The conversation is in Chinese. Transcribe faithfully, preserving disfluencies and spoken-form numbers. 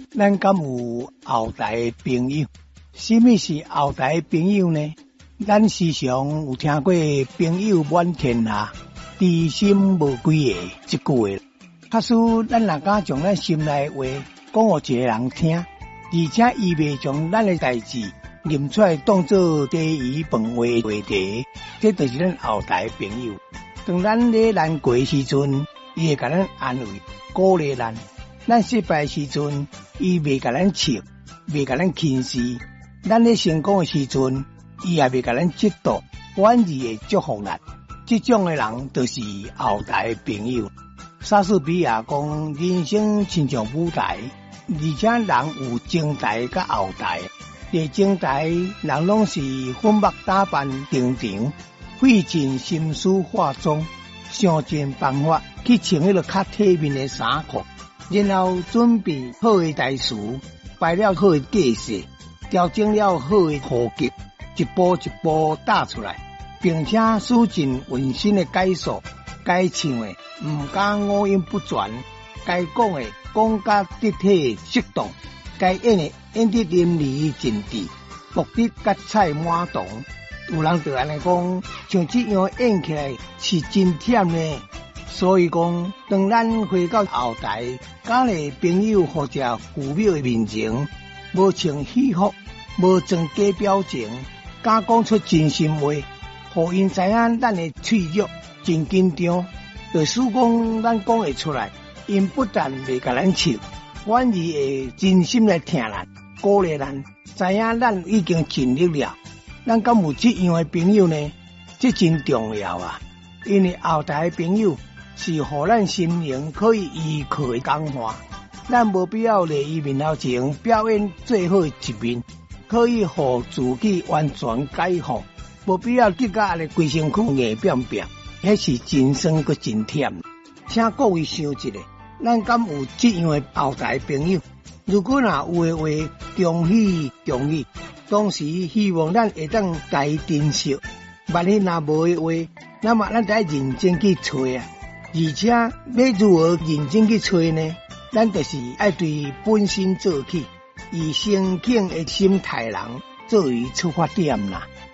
咱敢有后台朋友？什么是后台朋友呢？咱时常有听过朋友满天下，知心无几个这句话。假使咱若敢将咱心内话讲予一个人听，而且伊袂将咱的代志念出来当作第一饭话话题，这就是咱后台朋友。当咱咧难过时阵，伊会甲咱安慰、鼓励咱；咱失败时阵，伊袂甲咱笑，袂甲咱轻视；咱咧成功的时阵，伊也袂甲咱嫉妒，反而会祝福咱。这种的人就是后台朋友。莎士比亚讲，人生亲像舞台，而且人有前台甲后台。伫前台，人拢是粉墨打扮平常，费尽心思化妆，想尽办法去穿迄个较体面的衫裤，然后准备好的台词，摆了好的架势，调整了好的呼吸，一步一步打出来，并且使尽浑身的解数。该唱的唔敢五音不全，该讲的讲甲得体适当，该演的演得淋漓尽致，目的甲彩满堂。有人就安尼讲，像这样演起来是真忝呢。所以讲，当咱回到后台，甲个朋友或者父母的面前，无穿戏服，无装假表情，敢讲出真心话，互因知影咱的脆弱。真紧张，就使讲咱讲会出来，因不但袂甲咱笑，反而会真心来听咱，鼓励咱，知影咱已经尽力了。咱敢有这样的朋友呢？这真重要啊！因为后台的朋友是互咱心灵可以依靠的讲话，咱无必要在伊面头前表演最好的一面，可以互自己完全解放，无必要结甲安尼规身躯硬扁扁。迄是真酸阁真忝，请各位想一下，咱敢有这样的后台朋友？如果若有的话，恭喜恭喜！当时希望咱会当加以珍惜。万一若无的话，那么咱得认真去找啊！而且要如何认真去找呢？咱就是爱对本心做起，以诚恳的心态人作为出发点啦。